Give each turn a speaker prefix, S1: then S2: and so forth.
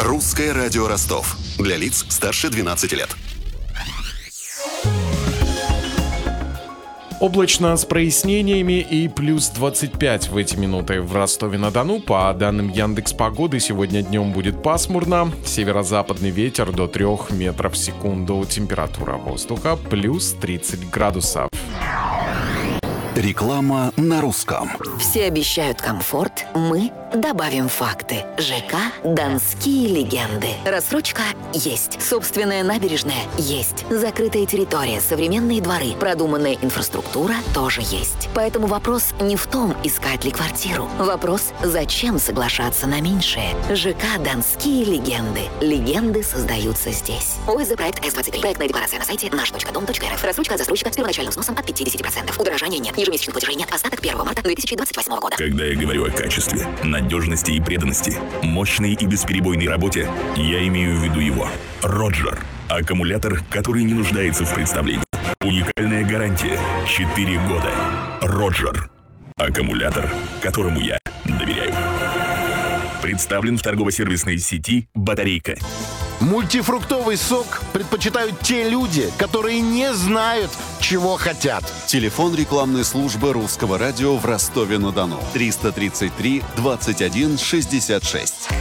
S1: Русское радио Ростов. Для лиц старше 12 лет.
S2: Облачно с прояснениями и плюс 25 в эти минуты в Ростове-на-Дону. По данным Яндекс.Погоды, сегодня днем будет пасмурно. Северо-западный ветер до 3 метров в секунду. Температура воздуха плюс 30 градусов.
S1: Реклама на русском.
S3: Все обещают комфорт, мы добавим факты. ЖК «Донские легенды». Рассрочка есть. Собственная набережная есть. Закрытая территория, современные дворы, продуманная инфраструктура тоже есть. Поэтому вопрос не в том, искать ли квартиру. Вопрос, зачем соглашаться на меньшее. ЖК «Донские легенды». Легенды создаются здесь. ОСЗ проект С-23. Проектная декларация на сайте наш.дом.рф. Рассрочка от застройщика с первоначальным сносом от 50%. Удорожания нет. Ежемесячных платежей нет. Остаток 1 марта 2028 года.
S4: Когда я говорю о качестве, надежности и преданности, мощной и бесперебойной работе, я имею в виду его. Роджер. Аккумулятор, который не нуждается в представлении. Уникальная гарантия. 4 года. Роджер. Аккумулятор, которому я доверяю. Представлен в торгово-сервисной сети «Батарейка».
S5: Мультифруктовый сок предпочитают те люди, которые не знают, чего хотят.
S1: Телефон рекламной службы Русского радио в Ростове-на-Дону. 333 21 66.